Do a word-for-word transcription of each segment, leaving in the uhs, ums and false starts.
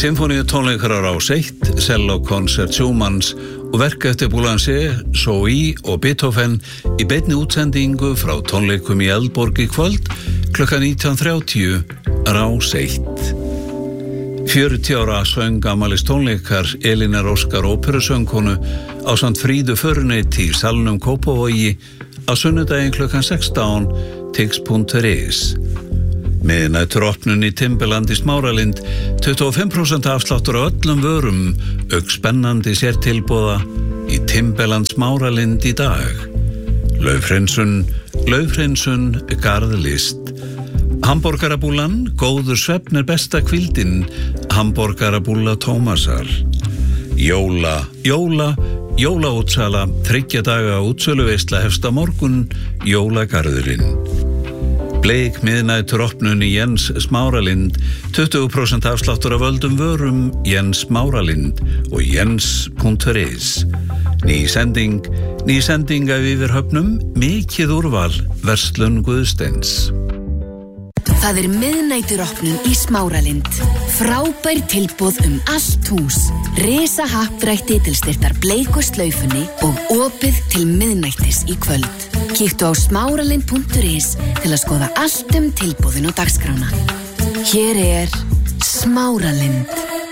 Sinfóníutónleikar á Rás eitt, sellókonsert Schumanns og verk eftir Boulanger, Sói og Beethoven í beinni útsendingu frá tónleikum í Eldborg í kvöld klukkan nítján þrjátíu, Rás eitt. fjörutíu ára söngamalis tónleikar Elínar Óskar óperusöngkonu ásamt Fríðu Föruneyti í salnum Kópavogi á sunnudaginn klukkan sextán, tix punktur is. Miðnætur opnun í Timberland í Smáralind, tuttugu og fimm prósent afsláttur á öllum vörum, auk spennandi sértilboða í Timberland Smáralind í dag. Laufhreinsun, laufhreinsun, garðlist. Hamborgarabúlan, góður svefn er besta hvíldin, hamborgarabúla Tómasar. Jóla, jóla, jólaútsala, þriggja daga útsöluveisla hefst á morgun, jólagarðurinn. Bleik miðnætur opnun í Jens Smáralind, tuttugu prósent afsláttur af öldum vörum, Jens Smáralind og jens punktur is. Ný sending, ný sending af yfirhöfnum, mikið úrval, verslun Guðsteins. Það er miðnæturopnun í Smáralind. Frábær tilboð um allt hús. Risa happdrætti til styrktar bleiku slaufunni og opið til miðnættis í kvöld. Kíktu á smáralind punktur is til að skoða allt um tilboðin og dagskrána. Hér er Smáralind.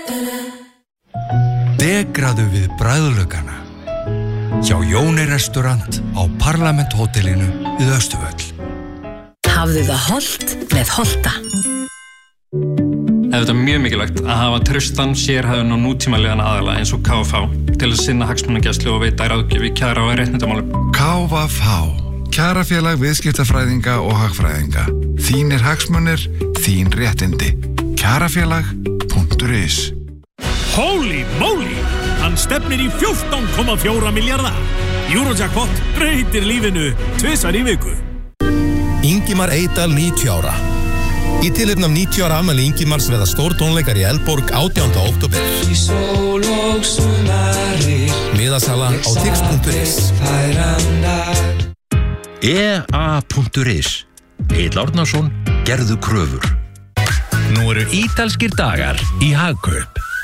Degraðu við bragðlaugana. Hjá Jóni restaurant á Parlament hótelinu við Austurvöll. Hafðu það hollt með Holta. Þetta er mjög mikilvægt að hafa traustan, sérhæfðan og nútímalegan aðila eins og K F H til að sinna hagsmunagæslu og veita ráðgjöf í kjara- og réttindamálum. K F H, Kjarafélag viðskiptafræðinga og hagfræðinga. Þínir hagsmunir, þín réttindi. Kjarafélag punktur is. Holy moly! Hann stefnir í fjórtán komma fjóra milljarða. Eurojackpot breytir lífinu tvisvar í viku. Ingimar Eydal níutíu ára. Í tilefni af níutíu ára afmæli Ingimars verða stór tónleikar í Eldborg átjánda október. Miðasala á tix punktur is. E A punktur is. Egill Árnason, gerðu kröfur. Nú eru ítalskir dagar í Hagkaup.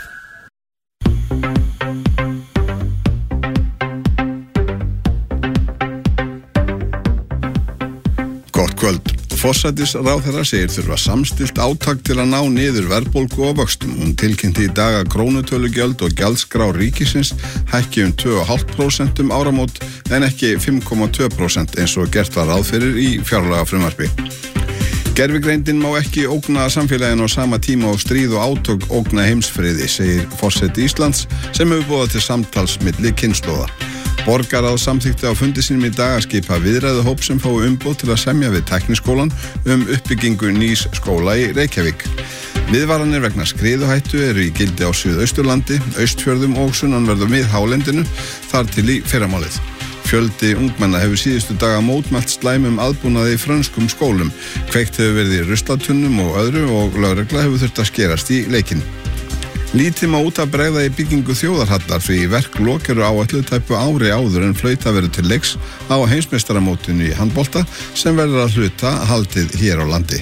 Gott kvöld. Forsætisráðherra segir þurfa samstillt átak til að ná niður verðbólgu og vöxtum. Hún tilkynnti í dag að krónutölugjöld og gjaldskrá ríkisins hækki um tvö komma fimm prósent um áramót en ekki fimm komma tvö prósent eins og gert var ráð fyrir í fjárlagafrumvarpi. Gervigreindin má ekki ógna samfélaginu á sama tíma og stríð og átök ógna heimsfriði, segir forseti Íslands sem hefur boðað til samtals milli kynslóða. Borgarráð samþykkti á fundi sínum í dag að skipa viðræðuhóp sem fái umboð til að semja við Tækniskólann um uppbyggingu nýs skóla í Reykjavík. Viðvaranir vegna skriðuhættu eru í gildi á Suðausturlandi, Austfjörðum og sunnanverðu miðhálendinu þar til í fyrramálið. Fjöldi ungmenna hefur síðustu daga mótmælt slæmum aðbúnaði í frönskum skólum. Kveikt hefur verið í ruslatunnum og öðru og lögregla hefur þurft að skerast í leikinn. Lítið má út að bregða í byggingu þjóðarhallar því verklok eru áætluð tæpu ári áður en flauta verður til leiks á heimsmeistaramótinu í handbolta sem verður að hluta haldið hér á landi.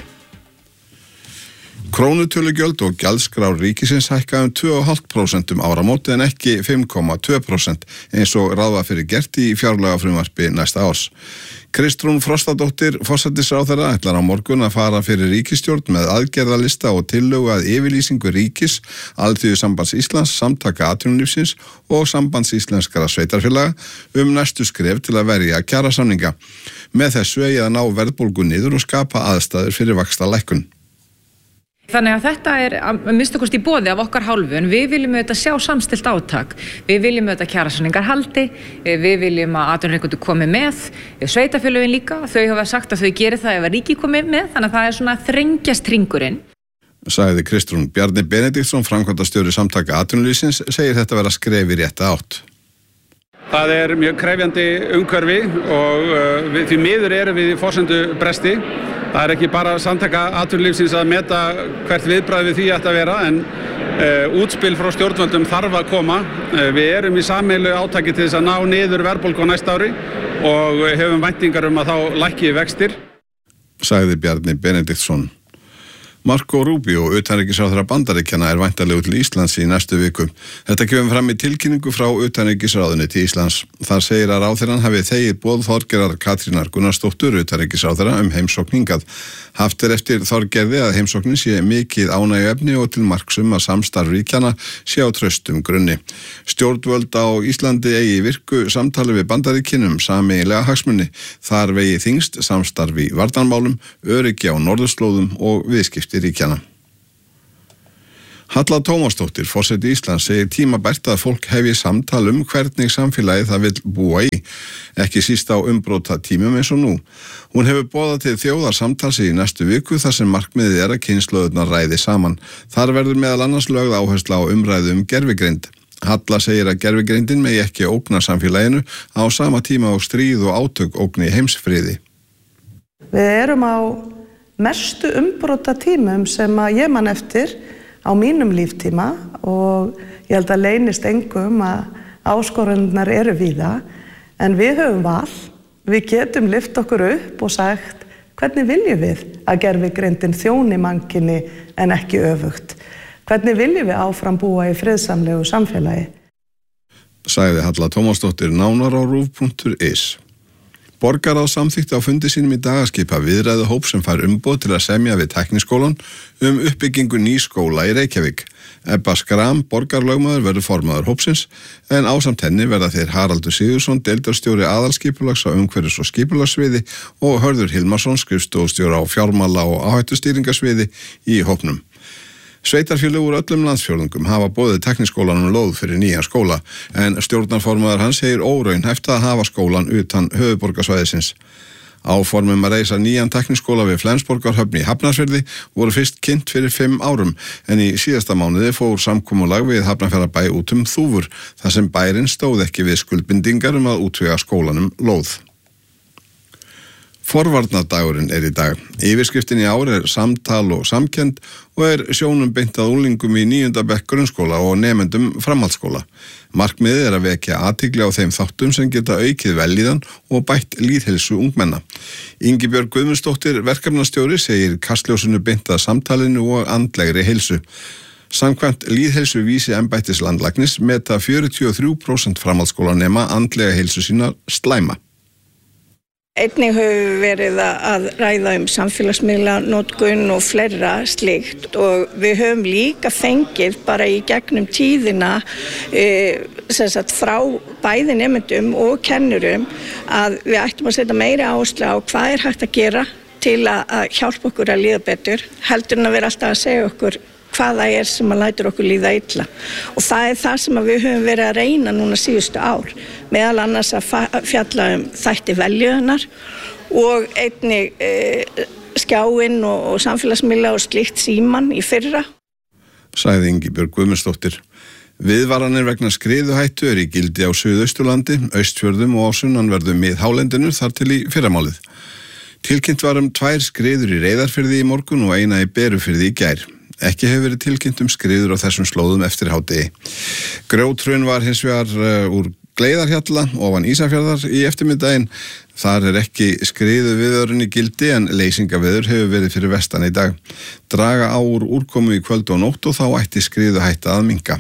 Krónutölugjöld og gjaldskrár ríkisins hækka um tvö komma fimm prósent um áramót en ekki fimm komma tvö prósent eins og ráð var fyrir gert í fjárlagafrumvarpi næsta árs. Kristrún Frostadóttir, forsætisráðherra, ætlar á morgun að fara fyrir ríkisstjórn með aðgerðalista og tillögu að yfirlýsingu ríkis, Alþýðusambands Íslands, Samtaka atvinnulífsins og Sambands íslenskra sveitarfélaga um næstu skref til að verja kjarasamninga. Með þessu eigi að ná verðbólgu niður og skapa aðstæður fyrir vaxtalækkun. Þannig að þetta er að minnsta kosti í boði af okkar hálfu, en við viljum auðvitað sjá samstillt átak. Við viljum auðvitað kjarasamningar haldi, við viljum að atvinnurekendur komi með, sveitarfélögin líka, þau hafa sagt að þau geri það ef að ríki komi með, þannig að það er svona þrengjast hringurinn. Sagði Kristrún. Bjarni Benediktsson, framkvæmdastjóri Samtaka atvinnulífsins, segir þetta vera skref í rétta átt. Það er mjög krefjandi umhverfi og uh, við, því miður erum við í forsendu bresti. Það er ekki bara Samtaka atvinnulífsins að meta hvert viðbragð við því ætti að vera, en uh, útspil frá stjórnvöldum þarf að koma. Uh, við erum í sameiginlegu átaki til þess að ná niður verðbólgu á næsta ári og hefum væntingar um að þá lækki vextir. Sagði Bjarni Benediktsson. Marco Rubio, utanríkisráðherra Bandaríkjanna, er væntanlegur til Íslands í næstu viku. Þetta kemur fram í tilkynningu frá utanríkisráðuneyti Íslands. Þar segir að ráðherrann hafi þegið boð Þorgerðar Katrínar Gunnarsdóttur utanríkisráðherra um heimsókn hingað. Haft er eftir Þorgerði að heimsóknin sé mikið ánægjuefni og til marks um að samstarf ríkjanna sé á traustum grunni. Stjórnvöld á Íslandi eigi virku samtali við Bandaríkin um sameiginlega hagsmuni. Þar vegi þyngst samstarf í varnarmálum, öryggi á norðurslóðum og viðskipti ríkjana. Halla Tómasdóttir, forseti Íslands, segir tímabært að fólk hefji samtal um hvernig samfélagið það vill búa í, ekki síst á umbrota tímum eins og nú. Hún hefur boðað til þjóðarsamtals í næstu viku þar sem markmiðið er að kynslóðurnar ræði saman. Þar verður meðal annars lögð áhersla á umræðu um gervigreind. Halla segir að gervigreindin megi ekki ógna samfélaginu á sama tíma og stríð og átök ógni heimsfriði. Við erum á mestu umbrota tímum sem að ég man eftir á mínum líftíma og ég held að leynist engum að áskoranirnar eru víða, en við höfum val, við getum lyft okkur upp og sagt hvernig viljum við að gervigreindin þjóni mannkyni en ekki öfugt. Hvernig viljum við áfram búa í friðsamlegu samfélagi? Sagði Halla Tómasdóttir, nánar á rúv punktur is. Borgarráð samþykkti á fundi sínum í dag að skipa viðræðu hóp sem fær umboð til að semja við Tækniskólann um uppbyggingu nýs skóla í Reykjavík. Ebba Skram, borgarlögmaður, verður formaður hópsins, en ásamt henni verða þeir Haraldur Sigurðsson, deildarstjóri aðalskipulags á umhverfis- og skipulagssviði og Hörður Hilmarsson, skrifstofustjóri á fjármála- og áhættustýringasviði í hópnum. Sveitarfélög úr öllum landsfjórðungum hafa boðið Tækniskólanum lóð fyrir nýjan skóla, en stjórnarformaður hans segir óraunhæft að hafa skólan utan höfuðborgarsvæðisins. Áformum að reisa nýjan Tækniskóla við Flensborgarhöfn í Hafnarfirði voru fyrst kynnt fyrir fimm árum, en í síðasta mánuði fór samkomulag við Hafnarfjarðarbæ út um þúfur, þar sem bærinn stóð ekki við skuldbindingar um að útvega skólanum lóð. Forvarnardagurinn er í dag. Yfirskriftin í ár er samtal og samkennd og er sjónum beint að unglingum í níunda bekk grunnskóla og nemendum framhaldsskóla. Markmiðið er að vekja athygli á þeim þáttum sem geta aukið vellíðan og bætt lýðheilsu ungmenna. Ingibjörg Guðmundsdóttir, verkefnastjóri, segir kastljósinu beint að samtalinu og andlegri heilsu. Samkvæmt lýðheilsuvísi embættis landlæknis meta fjörutíu og þrjú prósent framhaldsskólanema andlega heilsu sína slæma. Einnig hefur verið að ræða um samfélagsmiðla, notkun og fleira slíkt og við höfum líka fengið bara í gegnum tíðina e, sem sagt, frá bæði nemendum og kennurum að við ættum að setja meiri áherslu á hvað er hægt að gera til að hjálpa okkur að líða betur, heldur en að vera alltaf að segja okkur hvað það er sem að lætur okkur líða illa. Og það er það sem við höfum verið að reyna núna síðustu ár, meðal annars að fjalla um þætti veljöðunar og einnig e, skjáinn og, og samfélagsmiðla og slíkt síman í fyrra. Sagði Ingibjörg Guðmundsdóttir. Viðvaranir vegna skriðuhættu er í gildi á Suðausturlandi, Austfjörðum og á sunnanverðu miðhálendinu þar til í fyrramálið. Tilkynnt var um tvær skriður í Reyðarfirði í morgun og eina í Berufirði í gær. Ekki hefur verið tilkynnt um skriður á þessum slóðum eftir hádegi. Grjóthrun var hins vegar uh, úr Gleiðarhjalla ofan Ísafjarðar í eftirmiddaginn. Þar er ekki skriðu viðvörun í gildi en leysingaveður hefur verið fyrir vestan í dag. Draga á úr úrkomu í kvöld og nótt og þá ætti skriðuhætta að minnka.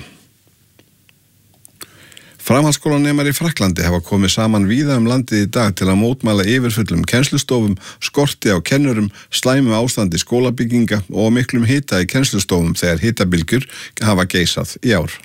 Framhaldsskólanemar í Frakklandi hafa komið saman víða um landið í dag til að mótmæla yfirfullum kennslustofum, skorti á kennurum, slæmu ástandi skólabygginga og miklum hita í kennslustofum þegar hitabylgjur hafa geisað í ár.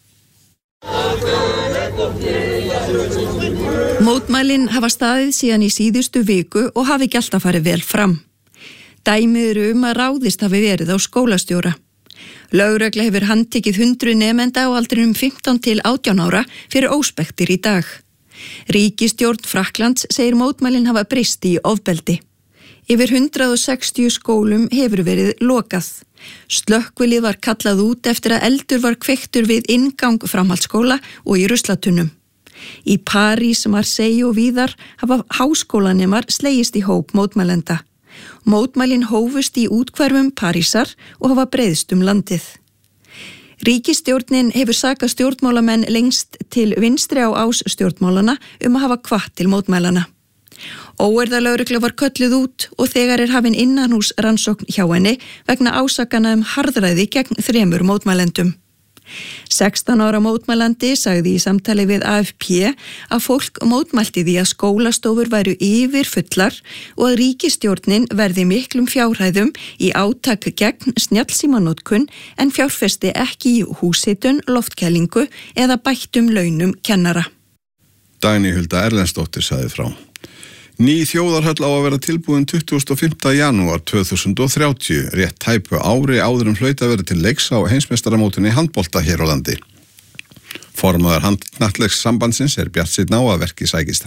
Mótmælin hafa staðið síðan í síðustu viku og hafi ekki alltaf farið vel fram. Dæmið eru um að ráðist hafi verið á skólastjóra. Lögregla hefur handtekið hundruð nemenda á aldrinum fimmtán til átján ára fyrir óspektir í dag. Ríkisstjórn Frakklands segir mótmælin hafa breyst í ofbeldi. Yfir hundrað og sextíu skólum hefur verið lokað. Slökkvilið var kallað út eftir að eldur var kveiktur við inngang framhaldsskóla og í ruslatunnum. Í París, Marseille og víðar hafa háskólanemar slegist í hóp mótmælenda. Mótmælin hófust í útkverfum Parísar og hafa breiðst um landið. Ríkisstjórnin hefur sakað stjórnmálamenn lengst til vinstri á ás stjórnmálana um að hafa hvatt til mótmælana. Óeirðalögregla var kölluð út og þegar er hafin innanhús rannsókn hjá henni vegna ásakana um harðræði gegn þremur mótmælendum. sextán ára mótmælandi sagði í samtali við A F P að fólk mótmælti því að skólastofur væru yfir fullar og að ríkisstjórnin verði miklum fjárhæðum í átak gegn snjallsímanotkun en fjárfesti ekki í húshitun, loftkælingu eða bættum launum kennara. Dagný Hulda Erlendsdóttir sagði frá. Ný þjóðarhöll á að vera tilbúin tuttugasta og fimmta janúar tvö þúsund og þrjátíu, rétt tæpu ári áður en hlaut að vera til leiks á heimsmeistaramótinu í handbolta hér á landi. Formaður handknattleiks sambandsins er bjartsýnn á að verkið sækist